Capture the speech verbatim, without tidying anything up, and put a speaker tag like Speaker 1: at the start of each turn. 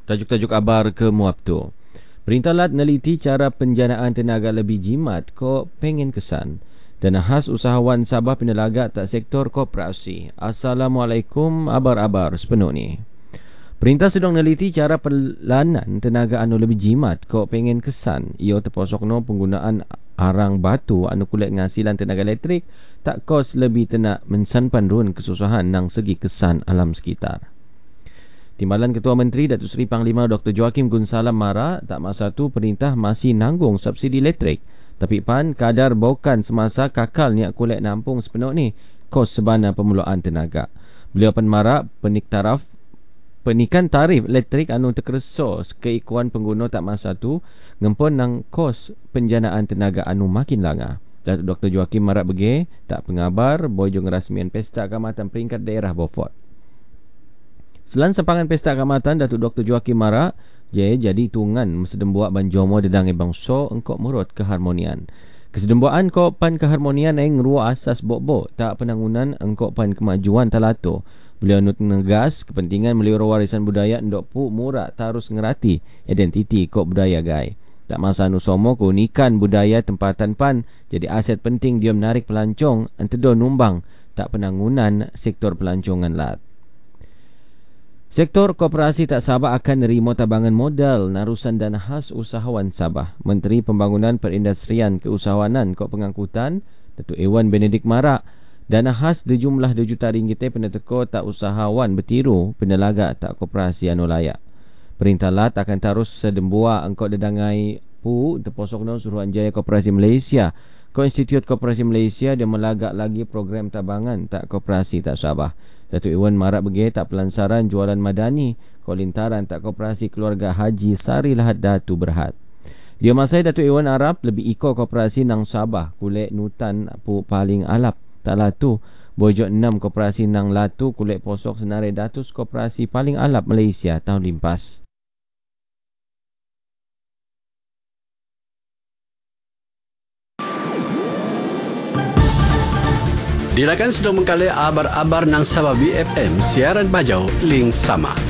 Speaker 1: Tajuk-tajuk abar ke muap tu. Perintah Lat neliti cara penjanaan tenaga lebih jimat ko pengen kesan. Dana khas usahawan Sabah penelaga tak sektor koperasi. Assalamualaikum abar-abar sepenuh ni. Perintah sedang neliti cara pelanan tenaga anu lebih jimat ko pengen kesan. Ia terposok no penggunaan arang batu anu kulit ngasilan tenaga elektrik tak kos lebih tenak mensanpan run kesusahan nang segi kesan alam sekitar. Timbalan Ketua Menteri Datuk Seri Panglima Doktor Joaquim Gunsalam Mara tak masa tu perintah masih nanggung subsidi elektrik. Tapi pan kadar bukan semasa kakal niat kulit nampung sepenuh ni kos sebana pemulaan tenaga. Beliau pan Mara penik taraf penikan tarif elektrik anu terkereso keikuan pengguna tak masa tu ngempon nang kos penjanaan tenaga anu makin langa. Datuk Doktor Joaquim Mara bege tak pengabar bojong rasmian pesta keamatan peringkat daerah Beaufort. Selain sempangan pesta keamatan, Datuk Doktor Joaquim Mara je jadi tungan mesedembuak banjomo dedang bangsa engkok murut keharmonian. Kesedembuaan kok pan keharmonian eng ruah asas bok-bok tak penangunan engkok pan kemajuan talato. Beliau nut negas kepentingan melihara warisan budaya ndok pu murak tarus ngerati identiti kok budaya gai. Tak masa anu somo keunikan budaya tempatan pan jadi aset penting dia menarik pelancong antedo numbang tak penangunan sektor pelancongan lat. Sektor koperasi tak Sabah akan nerima tabangan modal narusan dana khas usahawan Sabah. Menteri Pembangunan Perindustrian Keusahawanan Kok Pengangkutan Datuk Ewan Benedict Mara dana khas berjumlah dua juta ringgit peneteko tak usahawan bertiru penelaga tak koperasi anu layak. Perintah Lat akan terus sedembua engkau dedangai pu terposok no Suruhanjaya Koperasi Malaysia. Ko Institut Koperasi Malaysia dia melagak lagi program tabangan tak koperasi tak Sabah. Datuk Iwan Marak begi tak pelansaran jualan madani ko lintaran tak koperasi keluarga Haji Sari Lahad Datu Berhad. Dia masai Datuk Iwan Arab lebih iko koperasi nang Sabah kulit nutan pu paling alap tak latu bojok enam koperasi nang latu kulit posok senare datus koperasi paling alap Malaysia tahun limpas.
Speaker 2: Dilakan sudah mengkali abar-abar nang Sabah B F M siaran bajau link sama.